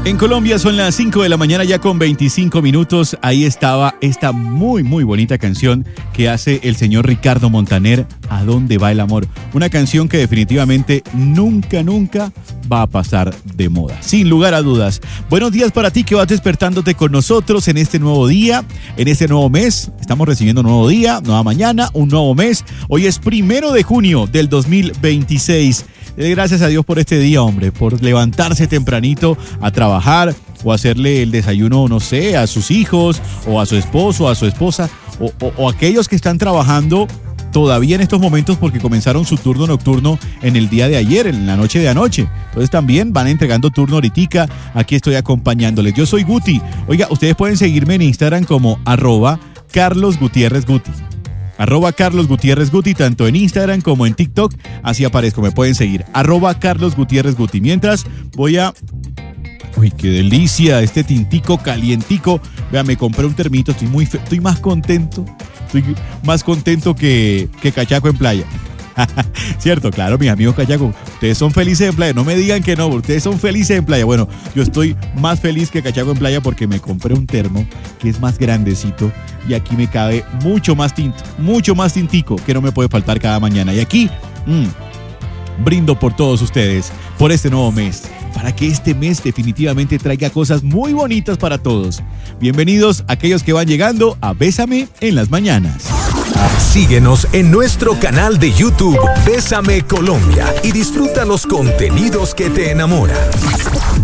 En Colombia son las 5 de la mañana ya con 25 minutos. Ahí estaba esta muy bonita canción que hace el señor Ricardo Montaner, ¿A dónde va el amor? Una canción que definitivamente nunca va a pasar de moda, sin lugar a dudas. Buenos días para ti que vas despertándote con nosotros en este nuevo día, en este nuevo mes. Estamos recibiendo un nuevo día, nueva mañana, un nuevo mes. Hoy es 1 de junio del 2026. Gracias a Dios por este día, hombre, por levantarse tempranito a trabajar o hacerle el desayuno, no sé, a sus hijos o a su esposo o a su esposa o aquellos que están trabajando todavía en estos momentos porque comenzaron su turno nocturno en el día de ayer, en la noche de anoche. Entonces también van entregando turno ahoritica. Aquí estoy acompañándoles. Yo soy Guti. Oiga, ustedes pueden seguirme en Instagram como @CarlosGutierrezGuti. @CarlosGutierrezGuti, tanto en Instagram como en TikTok. Así aparezco, me pueden seguir. @CarlosGutierrezGuti. Mientras voy a... ¡Uy, qué delicia! Este tintico calientico. Vea, me compré un termito, estoy más contento. Estoy más contento que cachaco en playa. Cierto, claro, mis amigos cachacos, ustedes son felices en playa, no me digan que no, ustedes son felices en playa. Bueno, yo estoy más feliz que cachaco en playa porque me compré un termo que es más grandecito y aquí me cabe mucho más tintico que no me puede faltar cada mañana. Y aquí brindo por todos ustedes, por este nuevo mes, para que este mes definitivamente traiga cosas muy bonitas para todos. Bienvenidos aquellos que van llegando a Bésame en las mañanas. Síguenos en nuestro canal de YouTube Bésame Colombia y disfruta los contenidos que te enamoran.